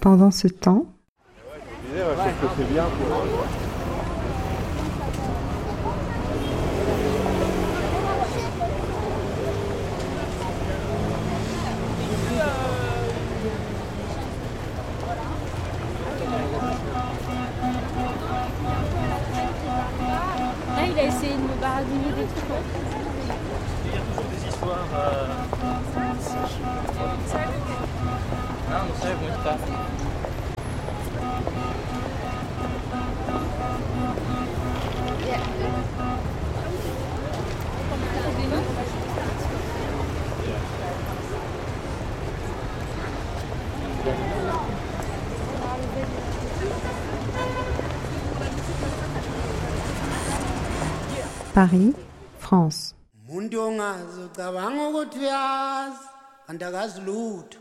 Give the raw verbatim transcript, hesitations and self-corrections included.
Pendant ce temps, Je trouve que c'est bien pour... Là, il a essayé de me baragouiner des trucs. Il y a toujours des histoires. Euh... Não, não sei muito, tá? Paris, France. Umuntu ongazocabanga ukuthi uyazi kanti akazi lutho.